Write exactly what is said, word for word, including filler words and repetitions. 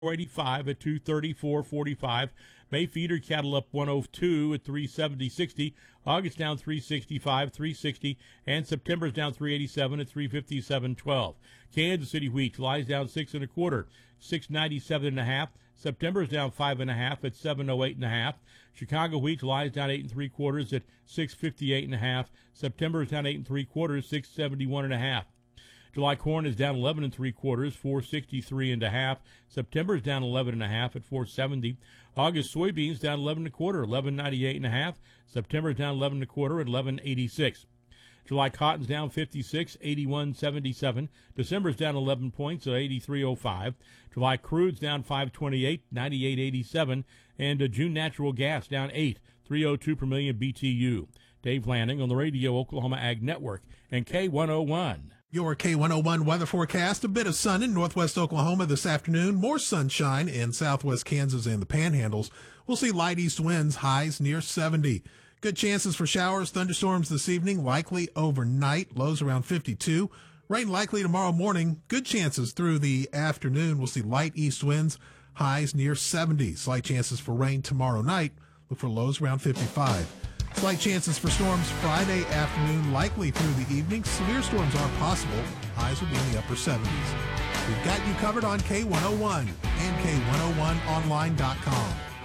eighty-five at two thirty, four forty-five. May feeder cattle up one oh two at three seventy sixty. August down three sixty-five, three sixty, and September's down three eighty-seven at three fifty-seven twelve. Kansas City wheat lies down six and a quarter, six ninety-seven and a half. September's down five and a half at seven oh eight and a half. Chicago wheat lies down eight and three quarters at six fifty-eight and a half. September's down eight and three quarters, six seventy-one and a half. July corn is down eleven and three quarters, four sixty-three and a half. September is down eleven and a half at four seventy. August soybeans down eleven and a quarter, eleven ninety-eight and a half. September is down eleven and a quarter at eleven eighty-six. July cotton's down fifty-six, eighty-one seventy-seven. December's down eleven points at eighty-three oh five. July crude's down five twenty-eight, ninety-eight eighty-seven. And uh, June natural gas down eight, three oh two per million B T U. Dave Lanning on the Radio Oklahoma Ag Network and K one oh one. Your K one oh one weather forecast, a bit of sun in northwest Oklahoma this afternoon, more sunshine in southwest Kansas and the Panhandles. We'll see light east winds, highs near seventy. Good chances for showers, thunderstorms this evening, likely overnight, lows around fifty-two. Rain likely tomorrow morning, good chances through the afternoon. We'll see light east winds, highs near seventy. Slight chances for rain tomorrow night, look for lows around fifty-five. Slight chances for storms Friday afternoon, likely through the evening. Severe storms are possible. Highs will be in the upper seventies. We've got you covered on K one oh one and K one oh one online dot com.